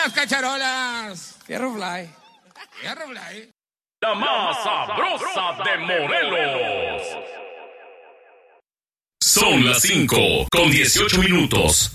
las cacharolas! Fierro Fly. Fierro Fly. La más sabrosa de Morelos. Son las 5:18.